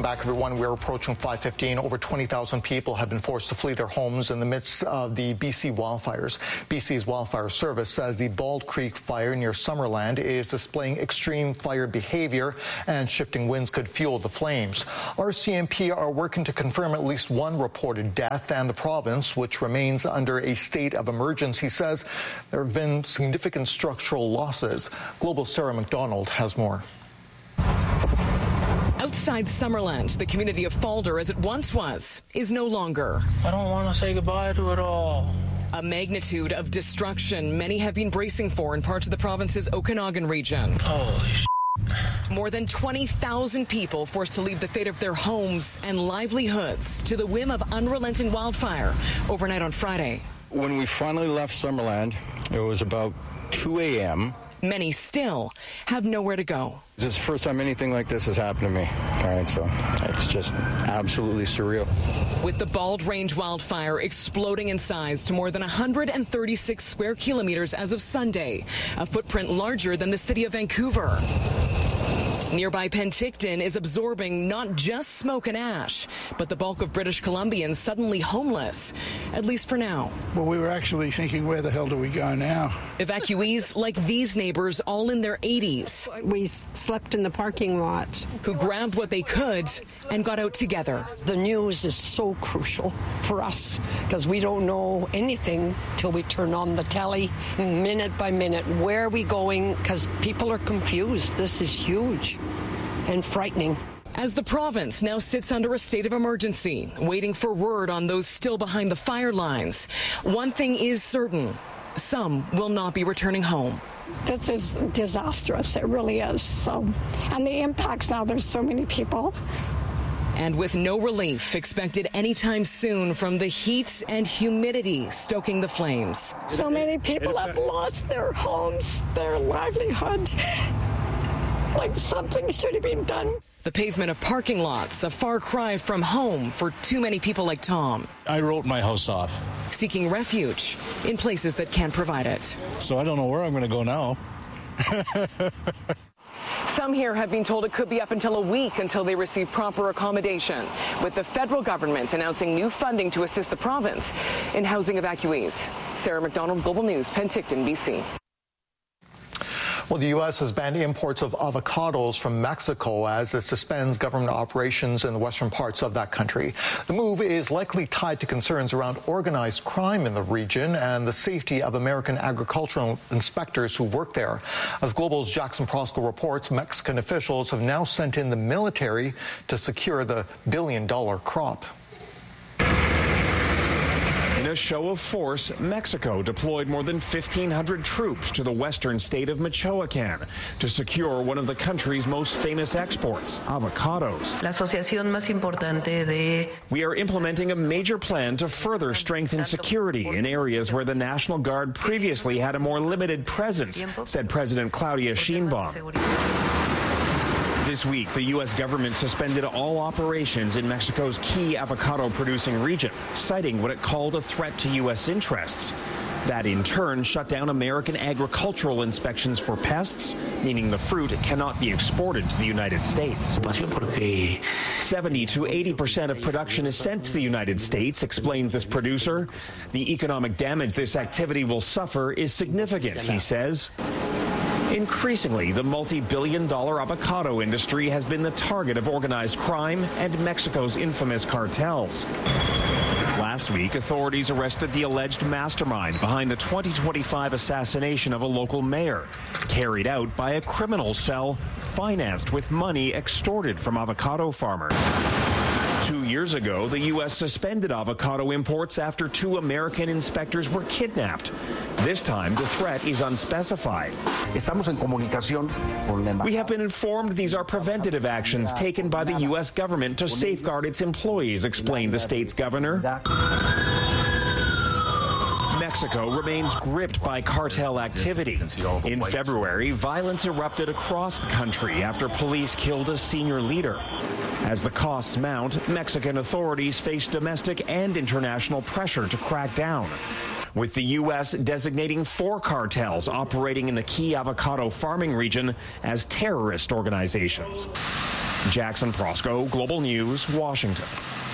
back, everyone. We're approaching 5:15. Over 20,000 people have been forced to flee their homes in the midst of the BC wildfires. BC's Wildfire Service says the Bald Creek fire near Summerland is displaying extreme fire behavior, and shifting winds could fuel the flames. RCMP are working to confirm at least one reported death, and the province, which remains under a state of emergency, says there have been significant structural losses. Global's Sarah McDonald has more. Outside Summerland, the community of Falder, as it once was, is no longer. I don't want to say goodbye to it all. A magnitude of destruction many have been bracing for in parts of the province's Okanagan region. Holy shit. More than 20,000 people forced to leave the fate of their homes and livelihoods to the whim of unrelenting wildfire overnight on Friday. When we finally left Summerland, it was about 2 a.m. Many still have nowhere to go. This is the first time anything like this has happened to me. All right, so it's just absolutely surreal. With the Bald Range wildfire exploding in size to more than 136 square kilometers as of Sunday, a footprint larger than the city of Vancouver. Nearby Penticton is absorbing not just smoke and ash, but the bulk of British Columbians suddenly homeless, at least for now. Well, we were actually thinking, where the hell do we go now? Evacuees like these neighbors, all in their 80s. We slept in the parking lot. Who grabbed what they could and got out together. The news is so crucial for us because we don't know anything till we turn on the telly, minute by minute. Where are we going? Because people are confused. This is huge and frightening. As the province now sits under a state of emergency, waiting for word on those still behind the fire lines, one thing is certain: some will not be returning home. This is disastrous. It really is. So, and the impacts now, there's so many people. And with no relief expected anytime soon from the heat and humidity stoking the flames. So many people have lost their homes, their livelihood. Like something should have been done. The pavement of parking lots, a far cry from home for too many people like Tom. I wrote my house off. Seeking refuge in places that can't provide it. So I don't know where I'm going to go now. Some here have been told it could be up until a week until they receive proper accommodation, with the federal government announcing new funding to assist the province in housing evacuees. Sarah McDonald, Global News, Penticton, BC. Well, the U.S. has banned imports of avocados from Mexico as it suspends government operations in the western parts of that country. The move is likely tied to concerns around organized crime in the region and the safety of American agricultural inspectors who work there. As Global's Jackson Prosco reports, Mexican officials have now sent in the military to secure the billion-dollar crop. In a show of force, Mexico deployed more than 1,500 troops to the western state of Michoacan to secure one of the country's most famous exports, avocados. La asociación más importante de... We are implementing a major plan to further strengthen security in areas where the National Guard previously had a more limited presence, said President Claudia Sheinbaum. This week, the U.S. government suspended all operations in Mexico's key avocado-producing region, citing what it called a threat to U.S. interests. That, in turn, shut down American agricultural inspections for pests, meaning the fruit cannot be exported to the United States. 70 to 80% of production is sent to the United States, explains this producer. The economic damage this activity will suffer is significant, he says. Increasingly, the multi-billion-dollar avocado industry has been the target of organized crime and Mexico's infamous cartels. Last week, authorities arrested the alleged mastermind behind the 2025 assassination of a local mayor, carried out by a criminal cell financed with money extorted from avocado farmers. 2 years ago, the U.S. suspended avocado imports after 2 American inspectors were kidnapped. This time, the threat is unspecified. We have been informed these are preventative actions taken by the U.S. government to safeguard its employees, explained the state's governor. Mexico remains gripped by cartel activity. In February, violence erupted across the country after police killed a senior leader. As the costs mount, Mexican authorities face domestic and international pressure to crack down, with the U.S. designating 4 cartels operating in the key avocado farming region as terrorist organizations. Jackson Prosco, Global News, Washington.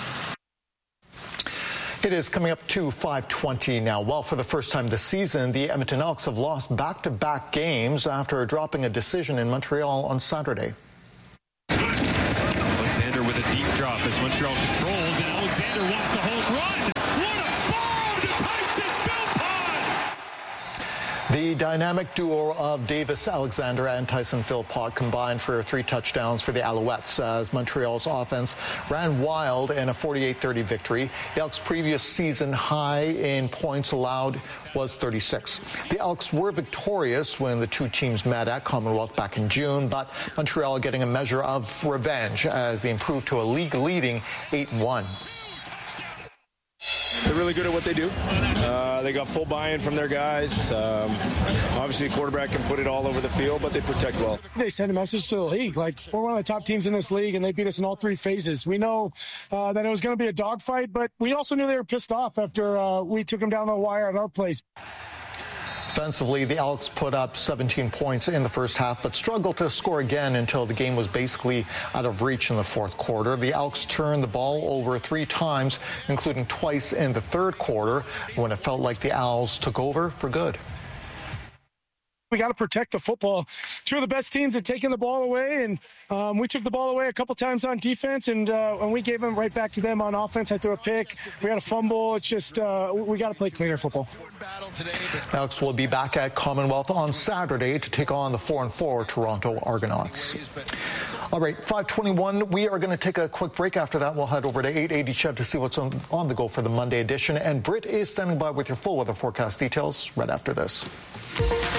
It is coming up to 5:20 now. Well, for the first time this season, the Edmonton Elks have lost back-to-back games after dropping a decision in Montreal on Saturday. Alexander with a deep drop as Montreal controls, and Alexander wants the home run. What a bomb to Tyson Philpott! The dynamic duo of Davis Alexander and Tyson Philpott combined for 3 touchdowns for the Alouettes as Montreal's offense ran wild in a 48-30 victory. The Elks' previous season high in points allowed was 36. The Elks were victorious when the two teams met at Commonwealth back in June, but Montreal getting a measure of revenge as they improved to a league-leading 8-1. They're really good at what they do. They got full buy-in from their guys. Obviously, the quarterback can put it all over the field, but they protect well. They send a message to the league, like, we're one of the top teams in this league, and they beat us in all 3 phases. We know that it was going to be a dogfight, but we also knew they were pissed off after we took them down the wire at our place. Offensively, the Elks put up 17 points in the first half, but struggled to score again until the game was basically out of reach in the fourth quarter. The Elks turned the ball over 3 times, including twice in the third quarter, when it felt like the Owls took over for good. We got to protect the football. 2 of the best teams had taken the ball away, and we took the ball away a couple times on defense, and we gave them right back to them on offense. I threw a pick. We had a fumble. It's just we got to play cleaner football. Elks will be back at Commonwealth on Saturday to take on the 4-4 Toronto Argonauts. All right, 5:21. We are going to take a quick break. After that, we'll head over to 880 CHED to see what's on the go for the Monday edition. And Britt is standing by with your full weather forecast details right after this.